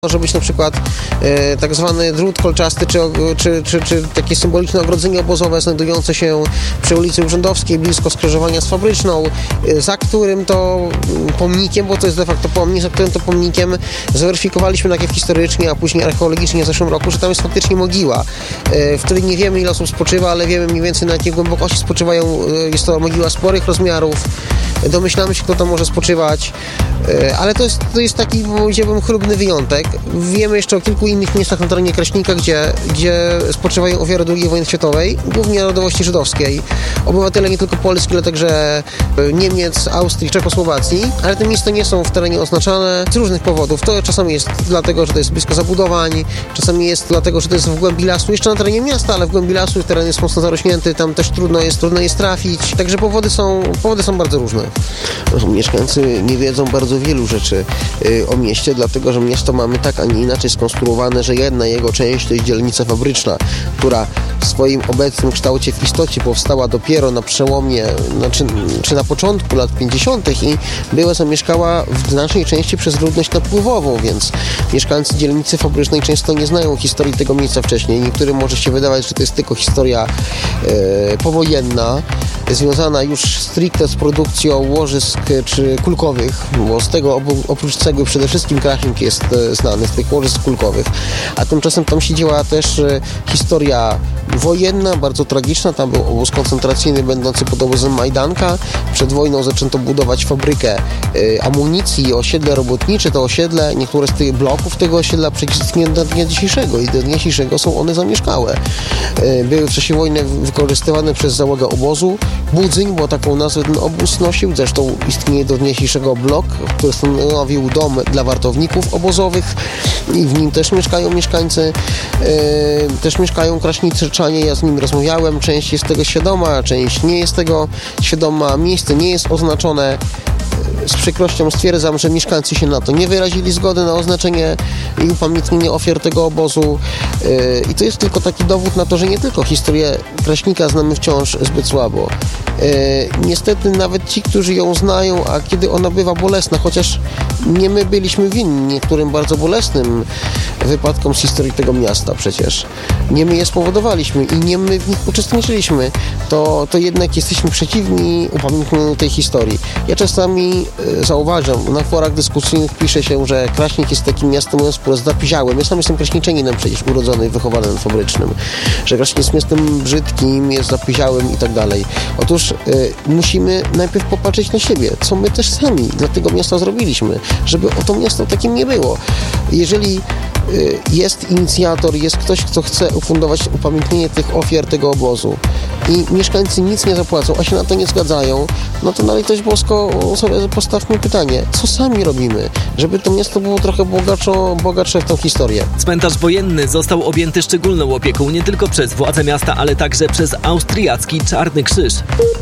Może być na przykład tak zwany drut kolczasty, czy takie symboliczne ogrodzenie obozowe znajdujące się przy ulicy Urzędowskiej, blisko skrzyżowania z Fabryczną, za którym to pomnikiem, bo to jest de facto pomnik, za którym to pomnikiem zweryfikowaliśmy najpierw historycznie, a później archeologicznie w zeszłym roku, że tam jest faktycznie mogiła, w której nie wiemy, ile osób spoczywa, ale wiemy mniej więcej, na jakiej głębokości spoczywają. Jest to mogiła sporych rozmiarów. Domyślamy się, kto tam może spoczywać, ale to jest taki, powiedziałbym, chlubny wyjątek. Wiemy jeszcze o kilku innych miejscach na terenie Kraśnika, gdzie spoczywają ofiary II wojny światowej, głównie narodowości żydowskiej. Obywatele nie tylko Polski, ale także Niemiec, Austrii, Czechosłowacji, ale te miejsca nie są w terenie oznaczane z różnych powodów. To czasami jest dlatego, że to jest blisko zabudowań, czasami jest dlatego, że to jest w głębi lasu, jeszcze na terenie miasta, ale w głębi lasu teren jest mocno zarośnięty, tam też trudno jest trafić, także powody są bardzo różne. Mieszkańcy nie wiedzą bardzo wielu rzeczy o mieście, dlatego że miasto mamy tak, a nie inaczej skonstruowane, że jedna jego część to jest dzielnica fabryczna, która w swoim obecnym kształcie w istocie powstała dopiero na przełomie, czy na początku lat 50. i była zamieszkała w znacznej części przez ludność napływową, więc mieszkańcy dzielnicy fabrycznej często nie znają historii tego miejsca wcześniej. Niektórym może się wydawać, że to jest tylko historia powojenna, związana już stricte z produkcją łożysk czy kulkowych, bo z tego oprócz cegły przede wszystkim Kraśnik jest znany, z tych łożysk kulkowych, a tymczasem tam się działa też historia wojenna, bardzo tragiczna. Tam był obóz koncentracyjny będący pod obozem Majdanka. Przed wojną zaczęto budować fabrykę amunicji i osiedle robotnicze. To osiedle, niektóre z tych bloków tego osiedla przecież istnieją do dnia dzisiejszego i do dnia dzisiejszego są one zamieszkałe. Były w czasie wojny wykorzystywane przez załogę obozu. Budzyń, bo taką nazwę ten obóz nosił. Zresztą istnieje do dnia dzisiejszego blok, który stanowił dom dla wartowników obozowych i w nim też mieszkają mieszkańcy, też mieszkają kraśniczanie. Ja z nimi rozmawiałem, część jest tego świadoma, część nie jest tego świadoma. Miejsce nie jest oznaczone. Z przykrością stwierdzam, że mieszkańcy się na to nie wyrazili zgody na oznaczenie i upamiętnienie ofiar tego obozu. I to jest tylko taki dowód na to, że nie tylko historię Kraśnika znamy wciąż zbyt słabo. Niestety nawet ci, którzy ją znają, a kiedy ona bywa bolesna, chociaż nie my byliśmy winni niektórym bardzo bolesnym wypadkom z historii tego miasta przecież. Nie my je spowodowaliśmy i nie my w nich uczestniczyliśmy. To jednak jesteśmy przeciwni upamiętnieniu tej historii. Ja czasami zauważam, na forach dyskusyjnych pisze się, że Kraśnik jest takim miastem, mówiąc wprost, zapiziałym. Ja sam jestem kraśniczaninem przecież, urodzony i wychowany na Fabrycznym. Że Kraśnik jest miastem brzydkim, jest zapiziałym i tak dalej. Otóż musimy najpierw popatrzeć na siebie, co my też sami dla tego miasta zrobiliśmy, żeby o to miasto takim nie było. Jeżeli jest inicjator, jest ktoś, kto chce ufundować upamiętnienie tych ofiar tego obozu i mieszkańcy nic nie zapłacą, a się na to nie zgadzają, no to na litość boską sobie postawmy pytanie, co sami robimy, żeby to miasto było trochę bogatsze w tą historię. Cmentarz wojenny został objęty szczególną opieką nie tylko przez władze miasta, ale także przez austriacki Czarny Krzyż.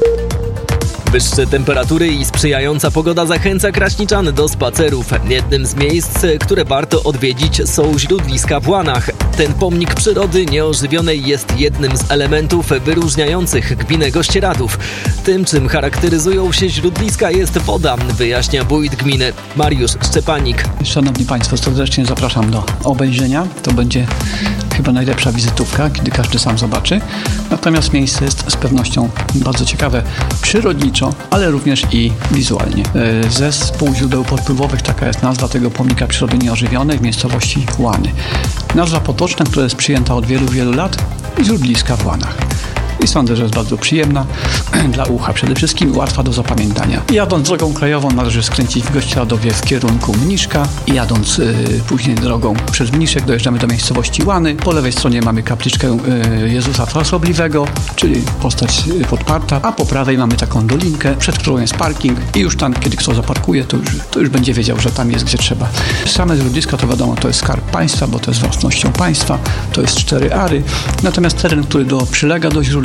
Wyższe temperatury i sprzyjająca pogoda zachęca kraśniczan do spacerów. Jednym z miejsc, które warto odwiedzić, są źródliska w Łanach. Ten pomnik przyrody nieożywionej jest jednym z elementów wyróżniających gminę Gościeradów. Tym, czym charakteryzują się źródliska, jest woda, wyjaśnia wójt gminy Mariusz Szczepanik. Szanowni Państwo, serdecznie zapraszam do obejrzenia. To będzie chyba najlepsza wizytówka, kiedy każdy sam zobaczy. Natomiast miejsce jest z pewnością bardzo ciekawe przyrodniczo, ale również i wizualnie. Zespół źródeł podpływowych, taka jest nazwa tego pomnika przyrody nieożywionej w miejscowości Łany. Nazwa potoczna, która jest przyjęta od wielu, wielu lat, źródliska w Łanach. I sądzę, że jest bardzo przyjemna dla ucha, przede wszystkim łatwa do zapamiętania. Jadąc drogą krajową należy skręcić w Gościeradowie w kierunku Mniszka i jadąc później drogą przez Mniszek dojeżdżamy do miejscowości Łany. Po lewej stronie mamy kapliczkę Jezusa Frasobliwego, czyli postać podparta, a po prawej mamy taką dolinkę, przed którą jest parking i już tam, kiedy kto zaparkuje, to już będzie wiedział, że tam jest gdzie trzeba. Same źródliska to wiadomo, to jest skarb państwa, bo to jest własnością państwa, to jest 4 ary. Natomiast teren, który przylega do źródliska,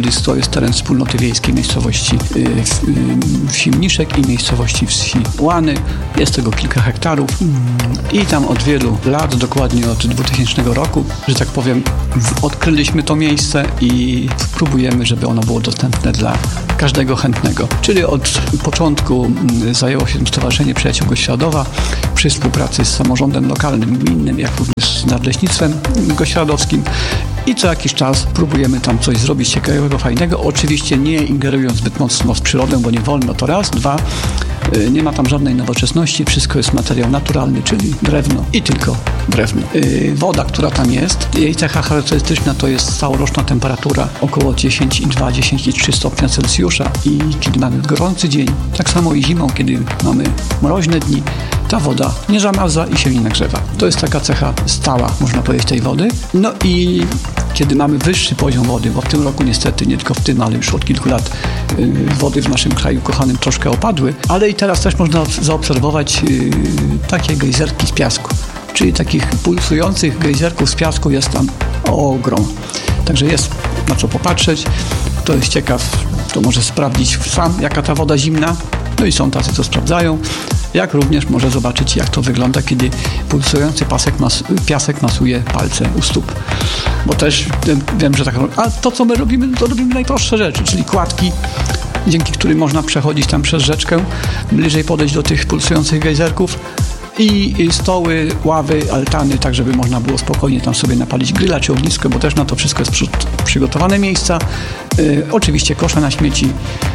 blisko, to jest teren wspólnoty wiejskiej miejscowości wsi Mniszek i miejscowości wsi Łany. Jest tego kilka hektarów i tam od wielu lat, dokładnie od 2000 roku, że tak powiem, odkryliśmy to miejsce i próbujemy, żeby ono było dostępne dla każdego chętnego. Czyli od początku zajęło się tym Stowarzyszenie Przyjaciół Goświadowa przy współpracy z samorządem lokalnym, gminnym, jak również z Nadleśnictwem Goświadowskim. I co jakiś czas próbujemy tam coś zrobić ciekawego, fajnego. Oczywiście nie ingerując zbyt mocno w przyrodę, bo nie wolno, to raz. Dwa, nie ma tam żadnej nowoczesności. Wszystko jest materiał naturalny, czyli drewno i tylko drewno. Woda, która tam jest, jej cecha charakterystyczna to jest całoroczna temperatura około 10,2-10,3 stopnia Celsjusza i kiedy mamy gorący dzień, tak samo i zimą, kiedy mamy mroźne dni, ta woda nie zamarza i się nie nagrzewa. To jest taka cecha stała, można powiedzieć, tej wody. No i kiedy mamy wyższy poziom wody, bo w tym roku niestety, nie tylko w tym, ale już od kilku lat wody w naszym kraju kochanym troszkę opadły, ale i teraz też można zaobserwować takie gejzerki z piasku, czyli takich pulsujących gejzerków z piasku jest tam ogrom. Także jest na co popatrzeć. Kto jest ciekaw, to może sprawdzić sam, jaka ta woda zimna. No i są tacy, co sprawdzają. Jak również może zobaczyć, jak to wygląda, kiedy pulsujący piasek masuje palce u stóp. Bo też wiem, że tak. A to, co my robimy, to robimy najprostsze rzeczy, czyli kładki, dzięki którym można przechodzić tam przez rzeczkę, bliżej podejść do tych pulsujących gejzerków. I stoły, ławy, altany, tak żeby można było spokojnie tam sobie napalić grilla czy ognisko, bo też na to wszystko jest przygotowane miejsca. Oczywiście kosze na śmieci.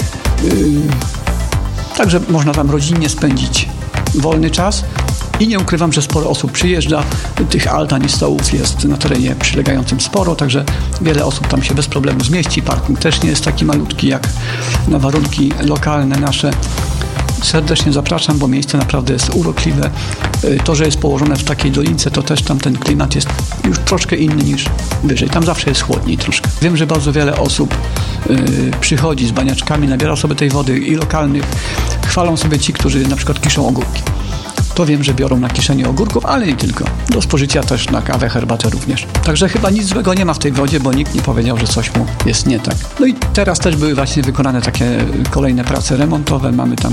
Także można tam rodzinnie spędzić wolny czas i nie ukrywam, że sporo osób przyjeżdża. Tych altan i stołów jest na terenie przylegającym sporo, także wiele osób tam się bez problemu zmieści. Parking też nie jest taki malutki jak na warunki lokalne nasze. Serdecznie zapraszam, bo miejsce naprawdę jest urokliwe. To, że jest położone w takiej dolince, to też tam ten klimat jest już troszkę inny niż wyżej. Tam zawsze jest chłodniej troszkę. Wiem, że bardzo wiele osób przychodzi z baniaczkami, nabiera sobie tej wody i lokalnych. Chwalą sobie ci, którzy na przykład kiszą ogórki. To wiem, że biorą na kieszenie ogórków, ale nie tylko. Do spożycia też na kawę, herbatę również. Także chyba nic złego nie ma w tej wodzie, bo nikt nie powiedział, że coś mu jest nie tak. No i teraz też były właśnie wykonane takie kolejne prace remontowe. Mamy tam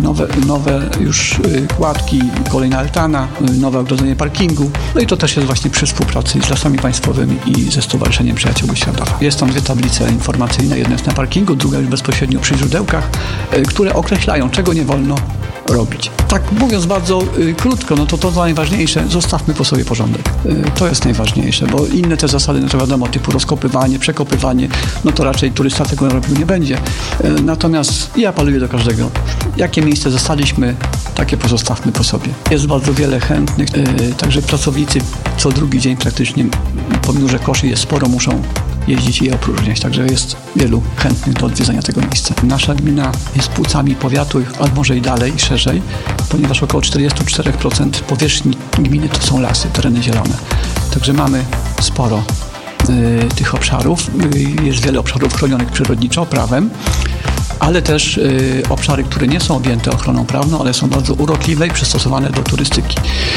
nowe już kładki, kolejna altana, nowe ogrodzenie parkingu. No i to też jest właśnie przy współpracy z Lasami Państwowymi i ze Stowarzyszeniem Przyjaciół Goświadowa. Jest tam 2 tablice informacyjne. Jedna jest na parkingu, druga już bezpośrednio przy źródełkach, które określają, czego nie wolno robić. Tak mówiąc bardzo krótko, no to najważniejsze, zostawmy po sobie porządek. To jest najważniejsze, bo inne te zasady, no to wiadomo, typu rozkopywanie, przekopywanie, no to raczej turysta tego robił nie będzie. Natomiast ja apeluję do każdego, jakie miejsce zostaliśmy, takie pozostawmy po sobie. Jest bardzo wiele chętnych, także pracownicy co drugi dzień praktycznie, pomimo że koszy jest sporo, muszą jeździć i je opróżniać, także jest wielu chętnych do odwiedzania tego miejsca. Nasza gmina jest płucami powiatu, a może i dalej, szerzej, ponieważ około 44% powierzchni gminy to są lasy, tereny zielone. Także mamy sporo tych obszarów. Jest wiele obszarów chronionych przyrodniczo prawem, ale też obszary, które nie są objęte ochroną prawną, ale są bardzo urokliwe i przystosowane do turystyki.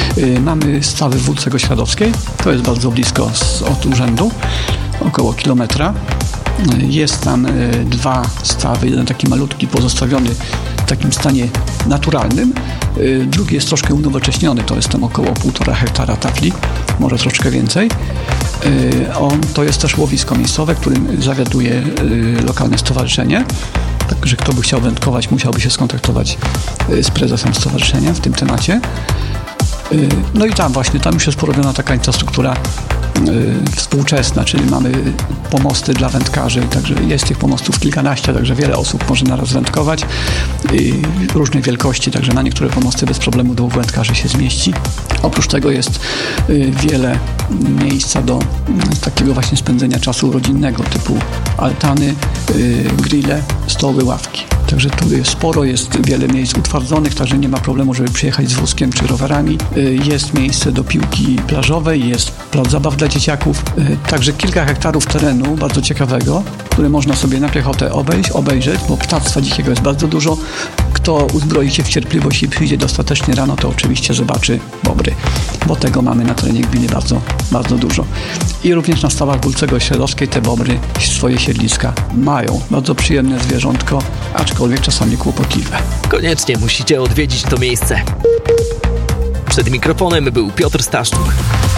Mamy stawy w Wólce Goświadowskiej, to jest bardzo blisko od urzędu, około kilometra. Jest tam 2 stawy, jeden taki malutki, pozostawiony w takim stanie naturalnym, drugi jest troszkę unowocześniony, to jest tam około 1,5 hektara tafli, może troszkę więcej. To jest też łowisko miejscowe, którym zawiaduje lokalne stowarzyszenie. Także kto by chciał wędkować, musiałby się skontaktować z prezesem stowarzyszenia w tym temacie. No i tam już jest porobiona taka infrastruktura współczesna, czyli mamy pomosty dla wędkarzy, także jest tych pomostów kilkanaście, także wiele osób może naraz wędkować, różnej wielkości, także na niektóre pomosty bez problemu 2 wędkarzy się zmieści. Oprócz tego jest wiele miejsca do takiego właśnie spędzenia czasu rodzinnego, typu altany, grille, stoły, ławki. Także tu sporo jest wiele miejsc utwardzonych, także nie ma problemu, żeby przyjechać z wózkiem czy rowerami. Jest miejsce do piłki plażowej, jest plac zabaw dla dzieciaków. Także kilka hektarów terenu bardzo ciekawego, które można sobie na piechotę obejrzeć, bo ptactwa dzikiego jest bardzo dużo. Kto uzbroi się w cierpliwość i przyjdzie dostatecznie rano, to oczywiście zobaczy bobry, bo tego mamy na terenie gminy bardzo, bardzo dużo. I również na stawach Bulcego-Średowskiej te bobry swoje siedliska mają. Bardzo przyjemne zwierzątko, aczkolwiek czasami kłopotliwe. Koniecznie musicie odwiedzić to miejsce. Przed mikrofonem był Piotr Staszczuk.